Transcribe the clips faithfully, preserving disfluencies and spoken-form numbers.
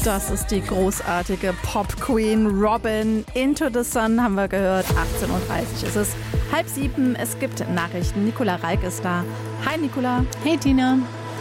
Das ist die großartige Pop-Queen Robyn. Into the Sun haben wir gehört. achtzehn Uhr dreißig ist es. Halb sieben. Es gibt Nachrichten. Nicola Reik ist da. Hi Nicola. Hey Tina.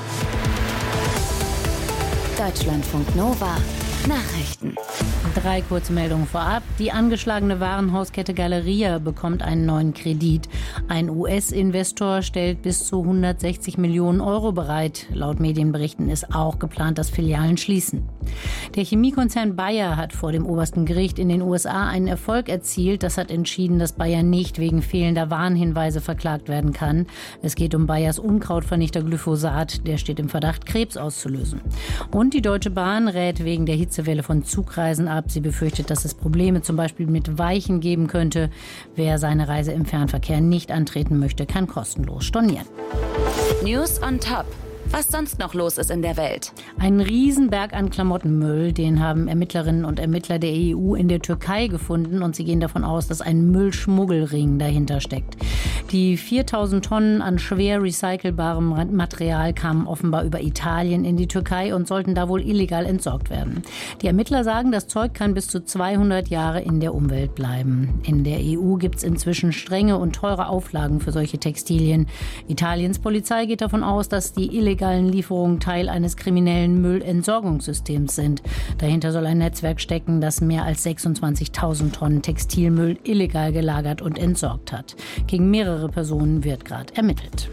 Deutschlandfunk Nova. Nachrichten. Drei kurze Meldungen vorab. Die angeschlagene Warenhauskette Galeria bekommt einen neuen Kredit. Ein U S-Investor stellt bis zu hundertsechzig Millionen Euro bereit. Laut Medienberichten ist auch geplant, dass Filialen schließen. Der Chemiekonzern Bayer hat vor dem obersten Gericht in den U S A einen Erfolg erzielt. Das hat entschieden, dass Bayer nicht wegen fehlender Warnhinweise verklagt werden kann. Es geht um Bayers Unkrautvernichter Glyphosat. Der steht im Verdacht, Krebs auszulösen. Und die Deutsche Bahn rät wegen der Hitzewelle von Zugreisen ab. Sie befürchtet, dass es Probleme zum Beispiel mit Weichen geben könnte. Wer seine Reise im Fernverkehr nicht antreten möchte, kann kostenlos stornieren. News on Top. Was sonst noch los ist in der Welt. Ein Riesenberg an Klamottenmüll, den haben Ermittlerinnen und Ermittler der E U in der Türkei gefunden und sie gehen davon aus, dass ein Müllschmuggelring dahinter steckt. Die viertausend Tonnen an schwer recycelbarem Material kamen offenbar über Italien in die Türkei und sollten da wohl illegal entsorgt werden. Die Ermittler sagen, das Zeug kann bis zu zweihundert Jahre in der Umwelt bleiben. In der E U gibt es inzwischen strenge und teure Auflagen für solche Textilien. Italiens Polizei geht davon aus, dass die illegalen Lieferungen Teil eines kriminellen Müllentsorgungssystems sind. Dahinter soll ein Netzwerk stecken, das mehr als sechsundzwanzigtausend Tonnen Textilmüll illegal gelagert und entsorgt hat. Gegen mehrere Personen wird gerade ermittelt.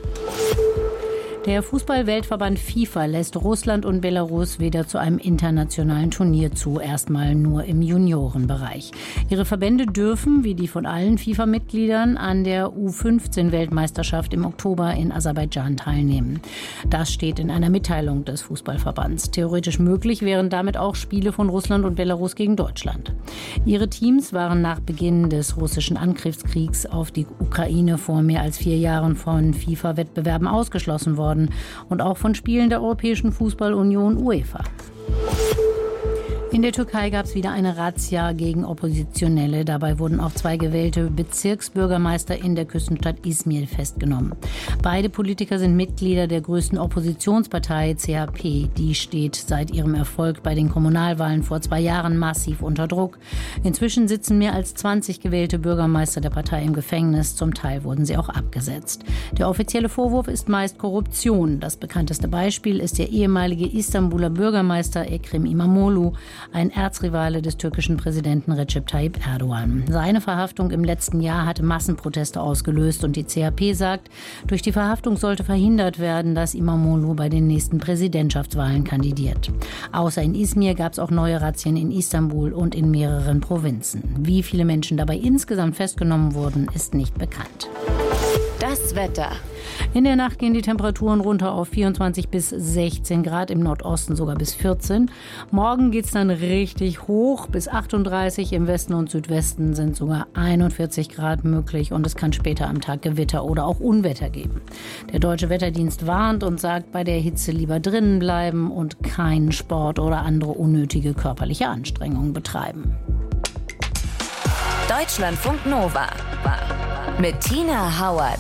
Der Fußball-Weltverband FIFA lässt Russland und Belarus wieder zu einem internationalen Turnier zu, erstmal nur im Juniorenbereich. Ihre Verbände dürfen, wie die von allen FIFA-Mitgliedern, an der U fünfzehn Weltmeisterschaft im Oktober in Aserbaidschan teilnehmen. Das steht in einer Mitteilung des Fußballverbands. Theoretisch möglich wären damit auch Spiele von Russland und Belarus gegen Deutschland. Ihre Teams waren nach Beginn des russischen Angriffskriegs auf die Ukraine vor mehr als vier Jahren von FIFA-Wettbewerben ausgeschlossen worden. Und auch von Spielen der Europäischen Fußballunion UEFA. In der Türkei gab es wieder eine Razzia gegen Oppositionelle. Dabei wurden auch zwei gewählte Bezirksbürgermeister in der Küstenstadt Izmir festgenommen. Beide Politiker sind Mitglieder der größten Oppositionspartei C H P. Die steht seit ihrem Erfolg bei den Kommunalwahlen vor zwei Jahren massiv unter Druck. Inzwischen sitzen mehr als zwanzig gewählte Bürgermeister der Partei im Gefängnis. Zum Teil wurden sie auch abgesetzt. Der offizielle Vorwurf ist meist Korruption. Das bekannteste Beispiel ist der ehemalige Istanbuler Bürgermeister Ekrem İmamoğlu, ein Erzrivale des türkischen Präsidenten Recep Tayyip Erdogan. Seine Verhaftung im letzten Jahr hatte Massenproteste ausgelöst und die C H P sagt, durch die Verhaftung sollte verhindert werden, dass İmamoğlu bei den nächsten Präsidentschaftswahlen kandidiert. Außer in Izmir gab es auch neue Razzien in Istanbul und in mehreren Provinzen. Wie viele Menschen dabei insgesamt festgenommen wurden, ist nicht bekannt. Das Wetter. In der Nacht gehen die Temperaturen runter auf vierundzwanzig bis sechzehn Grad, im Nordosten sogar bis vierzehn. Morgen geht es dann richtig hoch bis achtunddreißig. Im Westen und Südwesten sind sogar einundvierzig Grad möglich und es kann später am Tag Gewitter oder auch Unwetter geben. Der Deutsche Wetterdienst warnt und sagt, bei der Hitze lieber drinnen bleiben und keinen Sport oder andere unnötige körperliche Anstrengungen betreiben. Deutschlandfunk Nova mit Tina Hauert.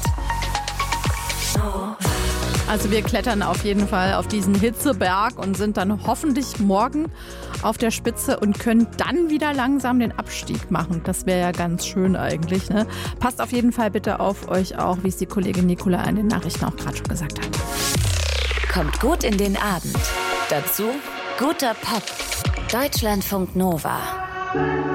Also wir klettern auf jeden Fall auf diesen Hitzeberg und sind dann hoffentlich morgen auf der Spitze und können dann wieder langsam den Abstieg machen. Das wäre ja ganz schön eigentlich, ne? Passt auf jeden Fall bitte auf euch auch, wie es die Kollegin Nicola in den Nachrichten auch gerade schon gesagt hat. Kommt gut in den Abend. Dazu guter Pop. Deutschlandfunk Nova.